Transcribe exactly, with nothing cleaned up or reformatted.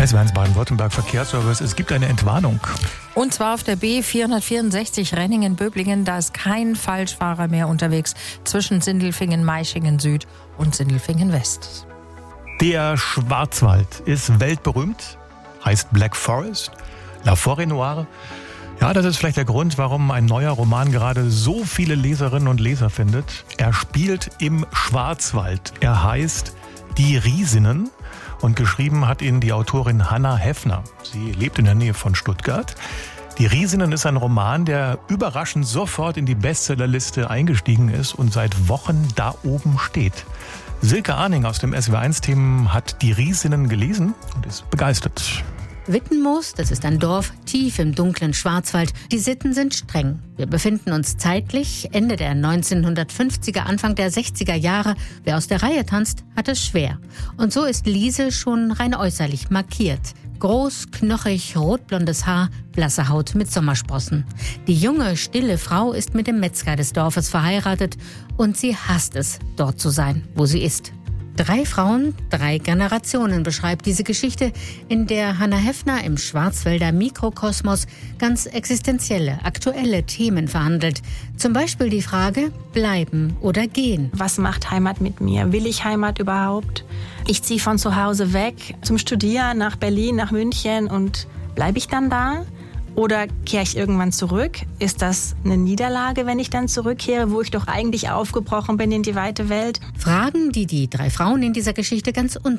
S W eins Baden-Württemberg Verkehrsservice. Es gibt eine Entwarnung. Und zwar auf der B vierhundertvierundsechzig Renningen-Böblingen. Da ist kein Falschfahrer mehr unterwegs zwischen Sindelfingen, Maischingen Süd und Sindelfingen West. Der Schwarzwald ist weltberühmt, heißt Black Forest, La Forêt Noire. Ja, das ist vielleicht der Grund, warum ein neuer Roman gerade so viele Leserinnen und Leser findet. Er spielt im Schwarzwald. Er heißt Die Riesinnen und geschrieben hat ihn die Autorin Hannah Heffner. Sie lebt in der Nähe von Stuttgart. Die Riesinnen ist ein Roman, der überraschend sofort in die Bestsellerliste eingestiegen ist und seit Wochen da oben steht. Silke Arning aus dem S W eins Team hat Die Riesinnen gelesen und ist begeistert. Wittenmoos, das ist ein Dorf tief im dunklen Schwarzwald. Die Sitten sind streng. Wir befinden uns zeitlich Ende der neunzehnhundertfünfziger, Anfang der sechziger Jahre. Wer aus der Reihe tanzt, hat es schwer. Und so ist Lise schon rein äußerlich markiert. Groß, knochig, rotblondes Haar, blasse Haut mit Sommersprossen. Die junge, stille Frau ist mit dem Metzger des Dorfes verheiratet und sie hasst es, dort zu sein, wo sie ist. Drei Frauen, drei Generationen beschreibt diese Geschichte, in der Hannah Heffner im Schwarzwälder Mikrokosmos ganz existenzielle, aktuelle Themen verhandelt. Zum Beispiel die Frage, bleiben oder gehen. Was macht Heimat mit mir? Will ich Heimat überhaupt? Ich ziehe von zu Hause weg zum Studieren nach Berlin, nach München und bleibe ich dann da? Oder kehre ich irgendwann zurück? Ist das eine Niederlage, wenn ich dann zurückkehre, wo ich doch eigentlich aufgebrochen bin in die weite Welt? Fragen, die die drei Frauen in dieser Geschichte ganz